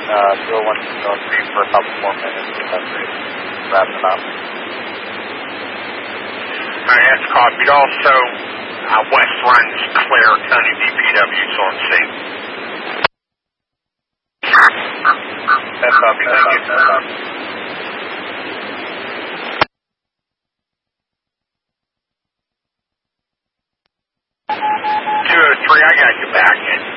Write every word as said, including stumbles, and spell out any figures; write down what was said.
uh, two oh one for a couple more minutes. That's great. Wrapping up. Alright, that's copied. Also, uh, West runs Clare County D P W, so on scene. That's copied. Thank you. two oh three, I got you back in.